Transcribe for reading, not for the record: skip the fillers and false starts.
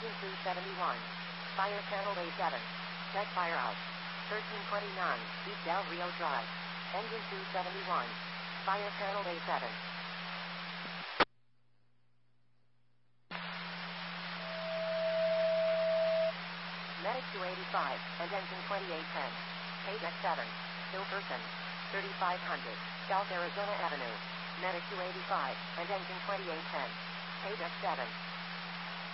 Engine 271. Fire channel A7. Check fire out. 1329, East Del Rio Drive. Engine 271. Fire channel A7. Medic 285, and engine 2810. Page X7. Bill Person. 3500, South Arizona Avenue. Medic 285, and engine 2810. Page X7.